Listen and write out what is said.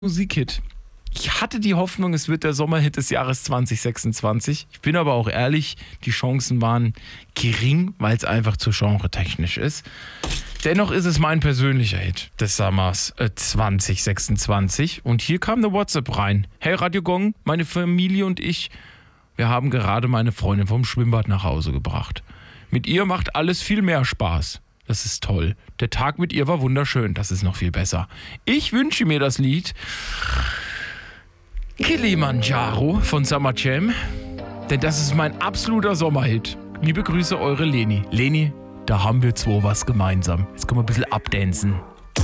Musikhit. Ich hatte die Hoffnung, es wird der Sommerhit des Jahres 2026. Ich bin aber auch ehrlich, die Chancen waren gering, weil es einfach zu genretechnisch ist. Dennoch ist es mein persönlicher Hit des Sommers 2026. Und hier kam eine WhatsApp rein. Hey Radio Gong, meine Familie und ich, wir haben gerade meine Freundin vom Schwimmbad nach Hause gebracht. Mit ihr macht alles viel mehr Spaß. Das ist toll. Der Tag mit ihr war wunderschön. Das ist noch viel besser. Ich wünsche mir das Lied Kilimanjaro von Summer Jam, denn das ist mein absoluter Sommerhit. Liebe Grüße, eure Leni. Leni, da haben wir zwei was gemeinsam. Jetzt können wir ein bisschen abdancen.